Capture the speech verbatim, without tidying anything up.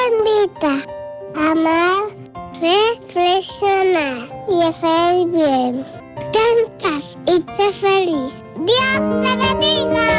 invita a amar, reflexionar y hacer bien. Cantas y sé feliz. ¡Dios te bendiga!